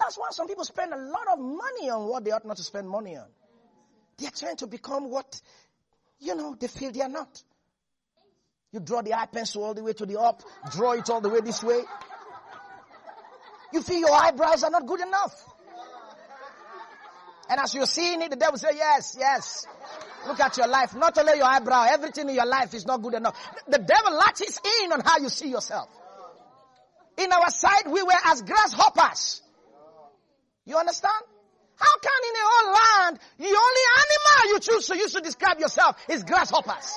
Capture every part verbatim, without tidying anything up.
That's why some people spend a lot of money on what they ought not to spend money on. They are trying to become what, you know, they feel they are not. You draw the eye pencil all the way to the up, draw it all the way this way. You feel your eyebrows are not good enough. And as you're seeing it, the devil say, yes, yes. Look at your life. Not only your eyebrow, everything in your life is not good enough. The devil latches in on how you see yourself. In our sight, we were as grasshoppers. You understand? How can in a whole land, the only animal you choose to use to describe yourself is grasshoppers?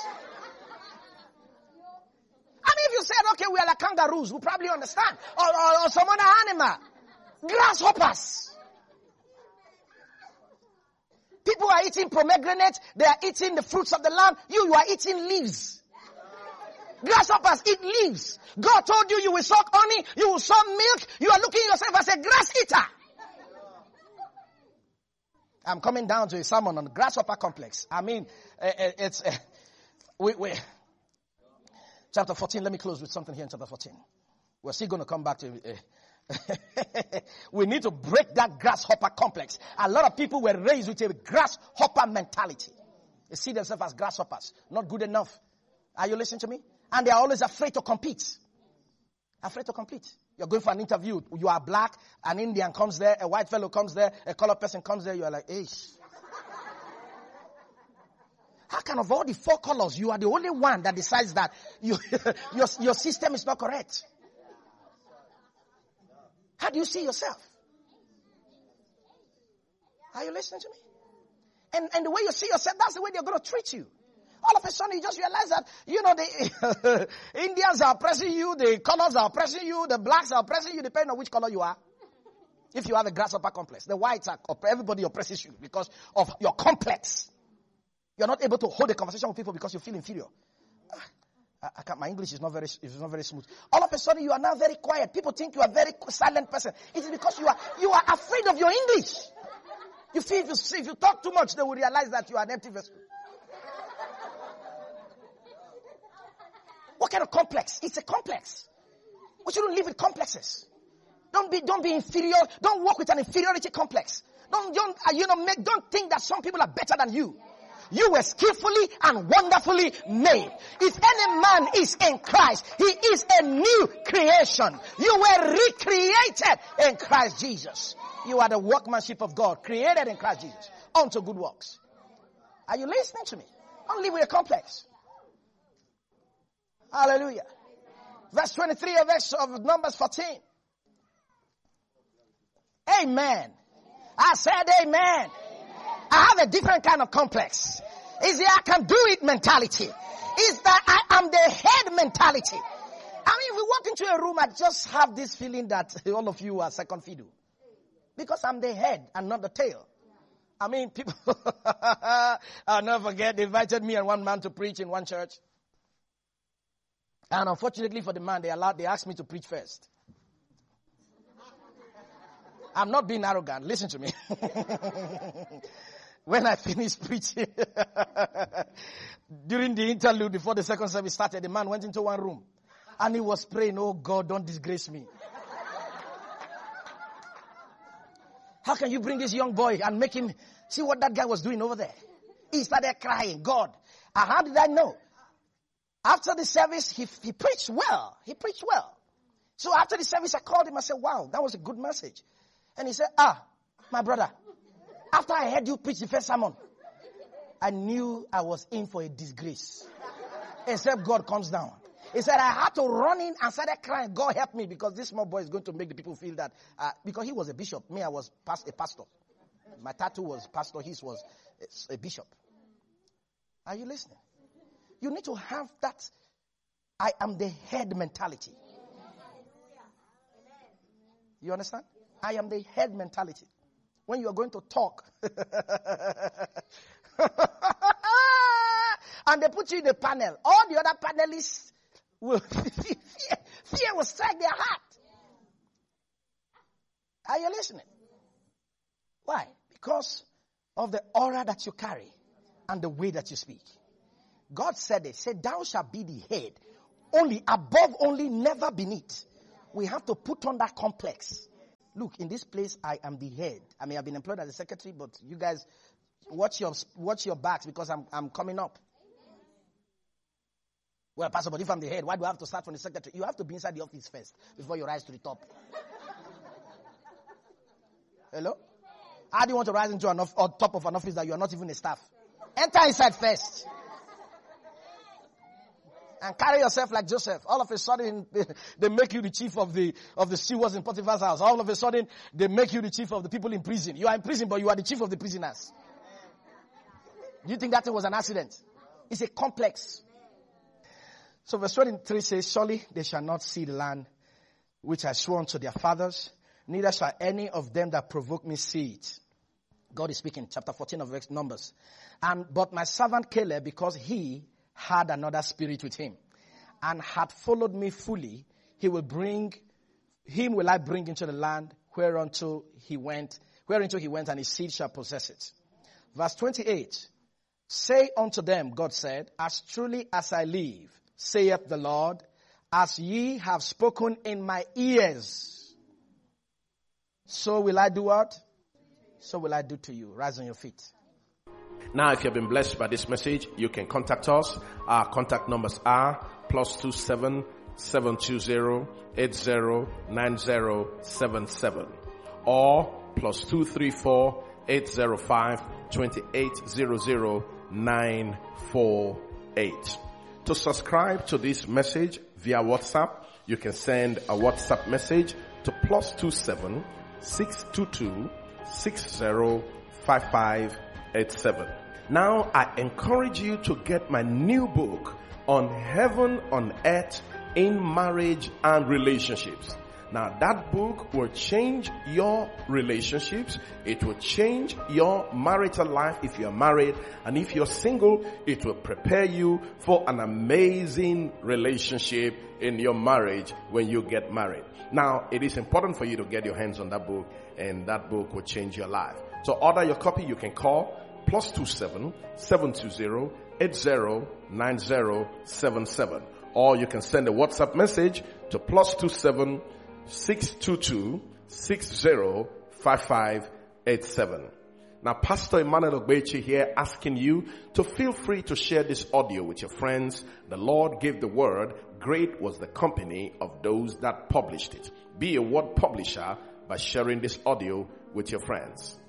I mean, if you said, okay, we are like kangaroos, we'll probably understand. Or, or, or some other animal. Grasshoppers. People are eating pomegranate. They are eating the fruits of the land. You, you are eating leaves. Grasshoppers eat leaves. God told you you will suck honey. You will suck milk. You are looking at yourself as a grass eater. I'm coming down to a sermon on the grasshopper complex. I mean, uh, it's... Uh, we, we, chapter fourteen, let me close with something here in chapter fourteen. We're still going to come back to... Uh, we need to break that grasshopper complex. A lot of people were raised with a grasshopper mentality. They see themselves as grasshoppers. Not good enough. Are you listening to me? And they are always afraid to compete. Afraid to compete. You're going for an interview. You are black. An Indian comes there. A white fellow comes there. A colored person comes there. You are like, hey. How can of all the four colors, you are the only one that decides that you, your, your system is not correct? How do you see yourself? Are you listening to me? And, and the way you see yourself, that's the way they're going to treat you. All of a sudden, you just realize that, you know, the Indians are oppressing you, the colors are oppressing you, the blacks are oppressing you, depending on which color you are. If you have a grasshopper complex, the whites are, everybody oppresses you because of your complex. You're not able to hold a conversation with people because you feel inferior. I, I can't, my English is not very, is not very smooth. All of a sudden, you are now very quiet. People think you are a very silent person. It is because you are, you are afraid of your English. You feel if you, if you talk too much, they will realize that you are an empty vessel. What kind of complex? It's a complex. We shouldn't live with complexes. Don't be, don't be inferior. Don't walk with an inferiority complex. Don't, don't, uh, you know, make, don't think that some people are better than you. You were skillfully and wonderfully made. If any man is in Christ, he is a new creation. You were recreated in Christ Jesus. You are the workmanship of God, created in Christ Jesus, unto good works. Are you listening to me? Don't live with a complex. Hallelujah. Verse twenty-three of, verse of Numbers fourteen. Amen. I said amen. Amen. I have a different kind of complex. Is the I can do it mentality. Is that I am the head mentality. I mean, if we walk into a room, I just have this feeling that all of you are second fiddle. Because I'm the head and not the tail. I mean, people, I'll never forget, they invited me and one man to preach in one church. And unfortunately for the man, they allowed, they asked me to preach first. I'm not being arrogant. Listen to me. When I finished preaching, during the interlude before the second service started, the man went into one room and he was praying, oh God, don't disgrace me. How can you bring this young boy and make him see what that guy was doing over there? He started crying, God. And how did I know? After the service, he, he preached well. He preached well. So after the service, I called him. I said, wow, that was a good message. And he said, ah, my brother, after I heard you preach the first sermon, I knew I was in for a disgrace. Except God comes down. He said, I had to run in and started crying. God help me because this small boy is going to make the people feel that. Uh, because he was a bishop. Me, I was past, a pastor. My tattoo was pastor. His was a bishop. Are you listening? You need to have that I am the head mentality. You understand? I am the head mentality. When you are going to talk and they put you in the panel, all the other panelists will fear, fear will strike their heart. Are you listening? Why? Because of the aura that you carry and the way that you speak. God said it. Said, thou shalt be the head. Only above, only never beneath. We have to put on that complex. Look, in this place, I am the head. I may have been employed as a secretary, but you guys, watch your watch your backs because I'm I'm coming up. Well, Pastor, but if I'm the head, why do I have to start from the secretary? You have to be inside the office first before you rise to the top. Hello? How do you want to rise into an off, or top of an office that you are not even a staff? Enter inside first. And carry yourself like Joseph. All of a sudden, they make you the chief of the of the stewards in Potiphar's house. All of a sudden, they make you the chief of the people in prison. You are in prison, but you are the chief of the prisoners. Do you think that thing was an accident? It's a complex. So verse twenty-three says, surely they shall not see the land which I swore unto their fathers, neither shall any of them that provoke me see it. God is speaking, chapter fourteen of Numbers. And but my servant Caleb, because he had another spirit with him, and had followed me fully, he will bring, him will I bring into the land whereunto he went, whereinto he went, and his seed shall possess it. Verse twenty-eight, say unto them, God said, as truly as I live, saith the Lord, as ye have spoken in my ears, so will I do what? So will I do to you. Rise on your feet. Now, if you have been blessed by this message, you can contact us. Our contact numbers are plus two seven seven two zero eight zero nine zero seven seven or plus two three four eight zero five two eight zero zero nine four eight. To subscribe to this message via WhatsApp, you can send a WhatsApp message to plus two seven six two two six zero five five eight seven. Now I encourage you to get my new book on heaven on earth in marriage and relationships. Now that book will change your relationships. It will change your marital life if you're married, and if you're single, it will prepare you for an amazing relationship in your marriage when you get married. Now it is important for you to get your hands on that book, and that book will change your life. To order your copy, you can call plus two seven seven two zero eight zero nine zero seven seven, or you can send a WhatsApp message to plus two seven six two two six zero five five eight seven. Now, Pastor Emmanuel Ogbechi here asking you to feel free to share this audio with your friends. The Lord gave the word. Great was the company of those that published it. Be a word publisher by sharing this audio with your friends.